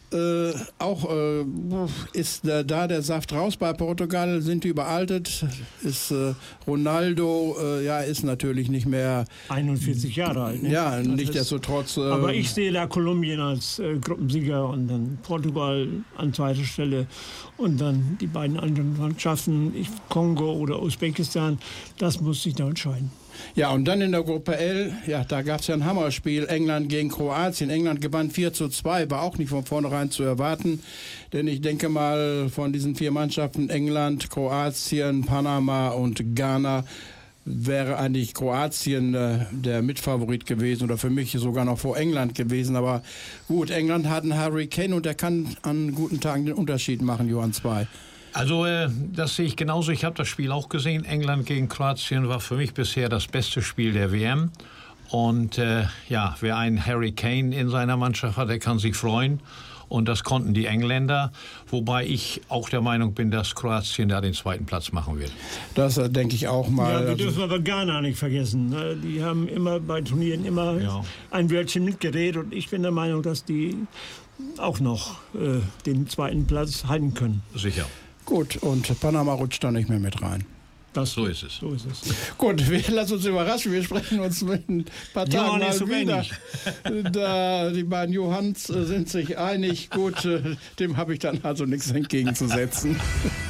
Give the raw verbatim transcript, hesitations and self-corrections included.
Äh, auch äh, ist äh, da der Saft raus bei Portugal, sind die überaltet, ist äh, Ronaldo, äh, ja, ist natürlich nicht mehr einundvierzig Jahre alt. Ne? Ja, nichtsdestotrotz. Äh, aber ich sehe da Kolumbien als äh, Gruppensieger und dann Portugal an zweiter Stelle und dann die beiden anderen Mannschaften, ich, Kongo oder Usbekistan, das muss sich da entscheiden. Ja, und dann in der Gruppe L, ja, da gab es ja ein Hammerspiel, England gegen Kroatien. England gewann vier zu zwei, war auch nicht von vornherein zu erwarten, denn ich denke mal, von diesen vier Mannschaften, England, Kroatien, Panama und Ghana, wäre eigentlich Kroatien äh, der Mitfavorit gewesen oder für mich sogar noch vor England gewesen. Aber gut, England hat einen Harry Kane und der kann an guten Tagen den Unterschied machen, Johann zwei. Also äh, das sehe ich genauso. Ich habe das Spiel auch gesehen. England gegen Kroatien war für mich bisher das beste Spiel der W M. Und äh, ja, wer einen Harry Kane in seiner Mannschaft hat, der kann sich freuen. Und das konnten die Engländer. Wobei ich auch der Meinung bin, dass Kroatien da den zweiten Platz machen wird. Das äh, denke ich auch mal. Ja, wir dürfen aber Ghana nicht vergessen. Die haben immer bei Turnieren immer ja. ein Wörtchen mitgeredet. Und ich bin der Meinung, dass die auch noch äh, den zweiten Platz halten können. Sicher. Gut, und Panama rutscht da nicht mehr mit rein. Das so ist es. So ist es. Gut, wir lassen uns überraschen. Wir sprechen uns mit ein paar Tagen mal so wieder. Da, die beiden Johanns sind sich einig. Gut, dem habe ich dann also nichts entgegenzusetzen.